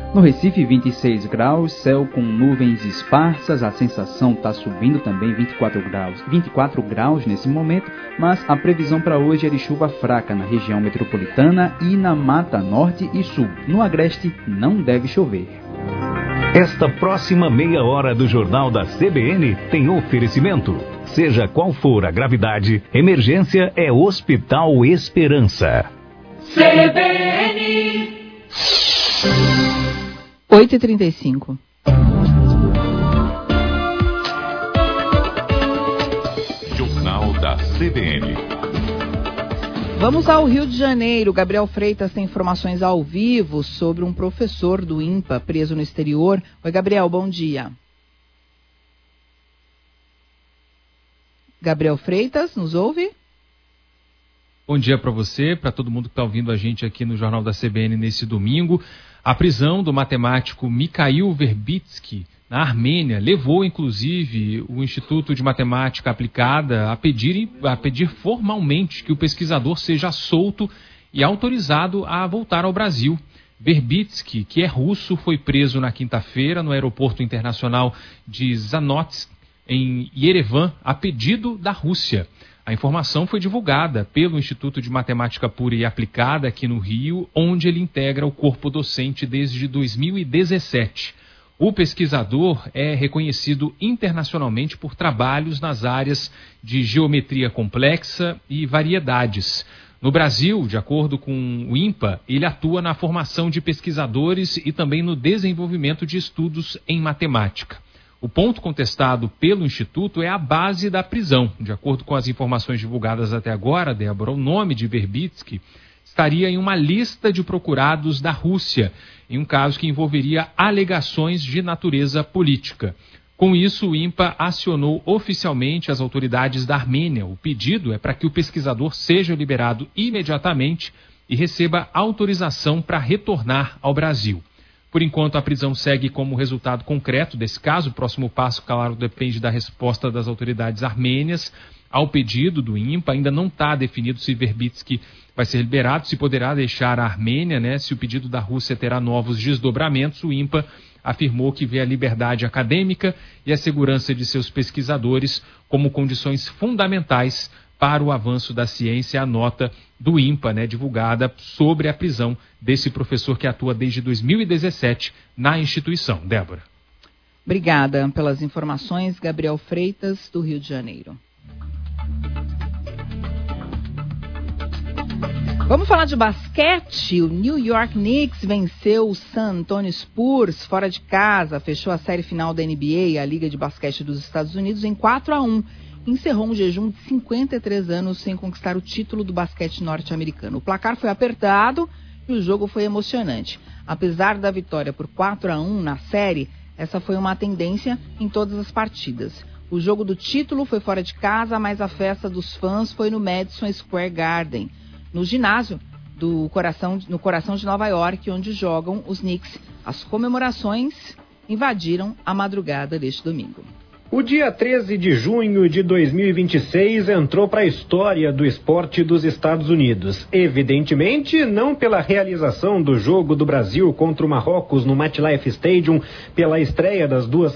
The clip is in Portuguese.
No Recife, 26 graus, céu com nuvens esparsas, a sensação está subindo também, 24 graus nesse momento, mas a previsão para hoje é de chuva fraca na região metropolitana e na Mata Norte e Sul. No Agreste não deve chover. Esta próxima meia hora do Jornal da CBN tem oferecimento. Seja qual for a gravidade, emergência é Hospital Esperança. CBN 8h35. Jornal da CBN. Vamos ao Rio de Janeiro. Gabriel Freitas tem informações ao vivo sobre um professor do INPA preso no exterior. Oi, Gabriel, bom dia. Gabriel Freitas, nos ouve? Bom dia para você, para todo mundo que está ouvindo a gente aqui no Jornal da CBN nesse domingo. A prisão do matemático Mikhail Verbitsky, na Armênia, levou, inclusive, o Instituto de Matemática Aplicada a pedir formalmente que o pesquisador seja solto e autorizado a voltar ao Brasil. Verbitsky, que é russo, foi preso na quinta-feira no aeroporto internacional de Zanotsk, em Yerevan, a pedido da Rússia. A informação foi divulgada pelo Instituto de Matemática Pura e Aplicada aqui no Rio, onde ele integra o corpo docente desde 2017. O pesquisador é reconhecido internacionalmente por trabalhos nas áreas de geometria complexa e variedades. No Brasil, de acordo com o INPA, ele atua na formação de pesquisadores e também no desenvolvimento de estudos em matemática. O ponto contestado pelo Instituto é a base da prisão. De acordo com as informações divulgadas até agora, Débora, o nome de Verbitsky estaria em uma lista de procurados da Rússia, em um caso que envolveria alegações de natureza política. Com isso, o INPA acionou oficialmente as autoridades da Armênia. O pedido é para que o pesquisador seja liberado imediatamente e receba autorização para retornar ao Brasil. Por enquanto, a prisão segue como resultado concreto desse caso. O próximo passo, claro, depende da resposta das autoridades armênias ao pedido do INPA. Ainda não está definido se Verbitsky vai ser liberado, se poderá deixar a Armênia, né? Se o pedido da Rússia terá novos desdobramentos. O INPA afirmou que vê a liberdade acadêmica e a segurança de seus pesquisadores como condições fundamentais para o avanço da ciência. A nota do INPA, né, divulgada sobre a prisão desse professor que atua desde 2017 na instituição. Débora. Obrigada pelas informações, Gabriel Freitas, do Rio de Janeiro. Vamos falar de basquete. O New York Knicks venceu o San Antonio Spurs fora de casa, fechou a série final da NBA, a Liga de Basquete dos Estados Unidos, em 4-1. Encerrou um jejum de 53 anos sem conquistar o título do basquete norte-americano. O placar foi apertado e o jogo foi emocionante. Apesar da vitória por 4-1 na série, essa foi uma tendência em todas as partidas. O jogo do título foi fora de casa, mas a festa dos fãs foi no Madison Square Garden, no ginásio no coração de Nova York, onde jogam os Knicks. As comemorações invadiram a madrugada deste domingo. O dia 13 de junho de 2026 entrou para a história do esporte dos Estados Unidos. Evidentemente, não pela realização do jogo do Brasil contra o Marrocos no MetLife Stadium, pela estreia das duas